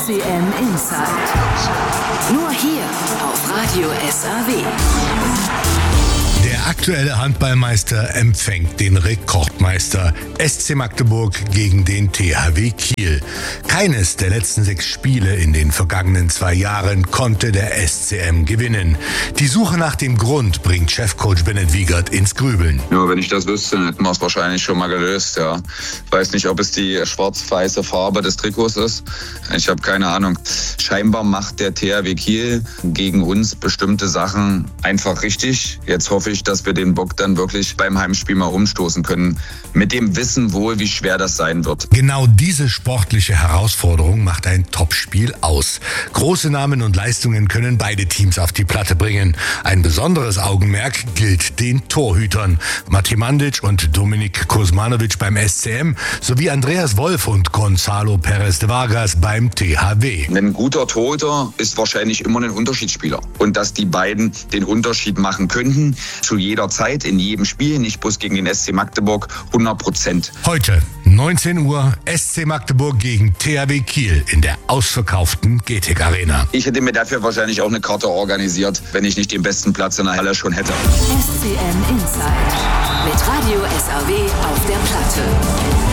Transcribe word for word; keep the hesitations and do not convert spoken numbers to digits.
S C M Inside. Nur hier auf Radio S A W. Der aktuelle Handballmeister empfängt den Rekordmeister S C Magdeburg gegen den T H W Kiel. Keines der letzten sechs Spiele in den vergangenen zwei Jahren konnte der S C M gewinnen. Die Suche nach dem Grund bringt Chefcoach Bennett Wiegert ins Grübeln. Nur wenn ich das wüsste, hätten wir es wahrscheinlich schon mal gelöst. Ja. Ich weiß nicht, ob es die schwarz-weiße Farbe des Trikots ist. Ich habe keine Ahnung. Scheinbar macht der T H W Kiel gegen uns bestimmte Sachen einfach richtig. Jetzt hoffe ich, dass wir den Bock dann wirklich beim Heimspiel mal umstoßen können. Mit dem Wissen wohl, wie schwer das sein wird. Genau diese sportliche Herausforderung macht ein Topspiel aus. Große Namen und Leistungen können beide Teams auf die Platte bringen. Ein besonderes Augenmerk gilt den Torhütern. Mati Mandic und Dominik Kuzmanovic beim S C M sowie Andreas Wolf und Gonzalo Perez de Vargas beim T H W. Ein guter Torhüter ist wahrscheinlich immer ein Unterschiedsspieler. Und dass die beiden den Unterschied machen könnten, zu jeder Zeit, in jedem Spiel, nicht bloß gegen den S C Magdeburg, hundert Prozent. Heute, neunzehn Uhr, S C Magdeburg gegen T H W Kiel in der ausverkauften G T E C Arena. Ich hätte mir dafür wahrscheinlich auch eine Karte organisiert, wenn ich nicht den besten Platz in der Halle schon hätte. S C M Inside mit Radio S A W auf der Platte.